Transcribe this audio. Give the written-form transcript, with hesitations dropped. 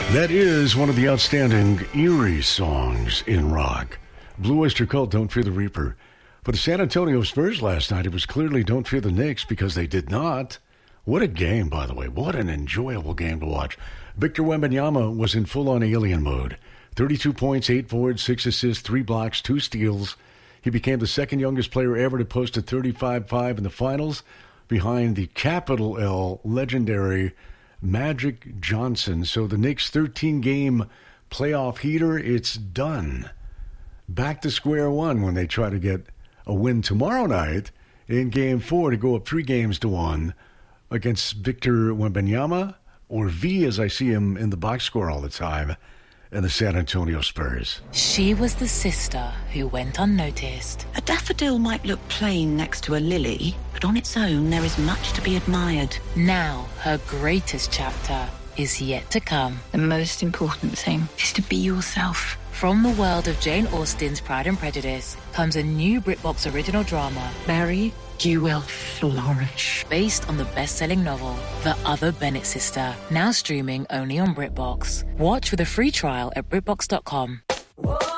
That is one of the outstanding eerie songs in rock. Blue Oyster Cult, Don't Fear the Reaper. For the San Antonio Spurs last night, it was clearly Don't Fear the Knicks because they did not. What a game, by the way. What an enjoyable game to watch. Victor Wembanyama was in full-on alien mode. 32 points, 8 boards, 6 assists, 3 blocks, 2 steals. He became the second youngest player ever to post a 35-5 in the finals, behind the capital L legendary Magic Johnson. So the Knicks' 13-game playoff heater, it's done. Back to square one when they try to get a win tomorrow night in Game 4 to go up 3-1 against Victor Wembanyama, or V as I see him in the box score all the time, and the San Antonio Spurs. She was the sister who went unnoticed. A daffodil might look plain next to a lily, but on its own there is much to be admired. Now her greatest chapter is yet to come. The most important thing is to be yourself. From the world of Jane Austen's Pride and Prejudice comes a new BritBox original drama, Mary, you will flourish. based on the best-selling novel, The Other Bennett Sister, now streaming only on BritBox. Watch with a free trial at BritBox.com.